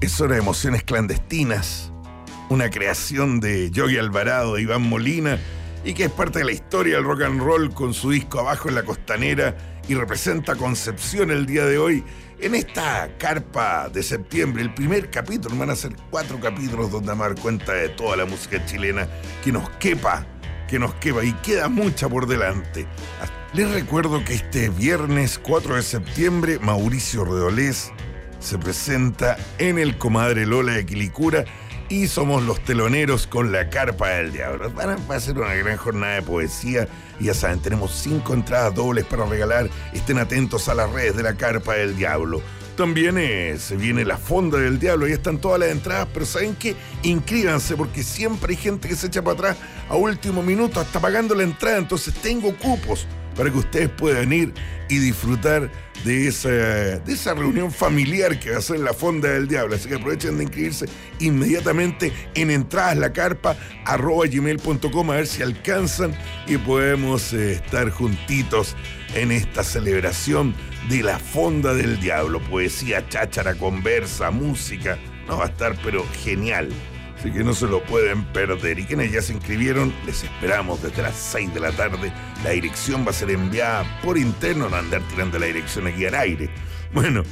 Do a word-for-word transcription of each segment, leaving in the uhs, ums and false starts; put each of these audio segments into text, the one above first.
Es hora de Emociones Clandestinas, una creación de Yogi Alvarado e Iván Molina y que es parte de la historia del rock and roll con su disco Abajo en la Costanera y representa Concepción el día de hoy en esta carpa de septiembre. El primer capítulo, van a ser cuatro capítulos donde vamos a dar cuenta de toda la música chilena que nos quepa, que nos quepa y queda mucha por delante. Les recuerdo que este viernes cuatro de septiembre Mauricio Redolés se presenta en el Comadre Lola de Quilicura y somos los teloneros con la Carpa del Diablo. Va a ser una gran jornada de poesía y ya saben, tenemos cinco entradas dobles para regalar. Estén atentos a las redes de la Carpa del Diablo. También eh, se viene la Fonda del Diablo, ahí están todas las entradas, pero ¿saben qué? Inscríbanse porque siempre hay gente que se echa para atrás a último minuto, hasta pagando la entrada, entonces tengo cupos para que ustedes puedan ir y disfrutar de esa, de esa reunión familiar que va a ser la Fonda del Diablo. Así que aprovechen de inscribirse inmediatamente en entradaslacarpa arroba gmail punto com a ver si alcanzan y podemos eh, estar juntitos en esta celebración de la Fonda del Diablo. Poesía, cháchara, conversa, música. No, va a estar pero genial. Así que no se lo pueden perder. Y quienes ya se inscribieron, les esperamos desde las seis de la tarde. La dirección va a ser enviada por interno, no andar tirando la dirección aquí al aire. Bueno,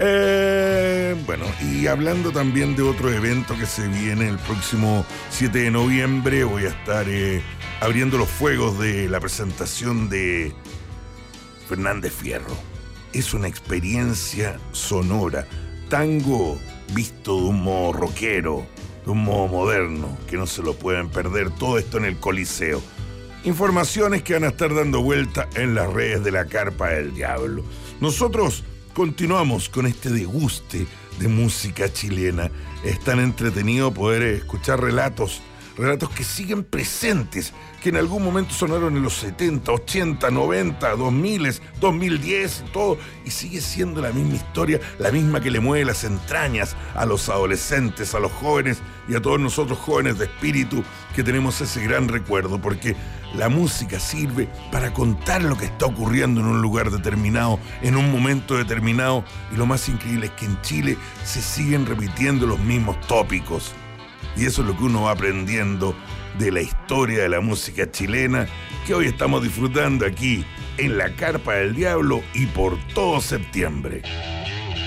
eh, bueno, y hablando también de otro evento que se viene el próximo siete de noviembre, voy a estar eh, abriendo los fuegos de la presentación de Fernández Fierro. Es una experiencia sonora, tango visto de un modo rockero, de un modo moderno, que no se lo pueden perder. Todo esto en el Coliseo. Informaciones que van a estar dando vuelta en las redes de la Carpa del Diablo. Nosotros continuamos con este deguste de música chilena. Es tan entretenido poder escuchar relatos, relatos que siguen presentes, que en algún momento sonaron en los setenta, ochenta, noventa, dos mil, dos mil diez y todo, y sigue siendo la misma historia, la misma que le mueve las entrañas a los adolescentes, a los jóvenes y a todos nosotros jóvenes de espíritu que tenemos ese gran recuerdo, porque la música sirve para contar lo que está ocurriendo en un lugar determinado, en un momento determinado, y lo más increíble es que en Chile se siguen repitiendo los mismos tópicos. Y eso es lo que uno va aprendiendo de la historia de la música chilena que hoy estamos disfrutando aquí en la Carpa del Diablo y por todo septiembre.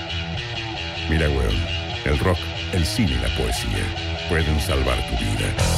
Mira, weón, el rock, el cine y la poesía pueden salvar tu vida.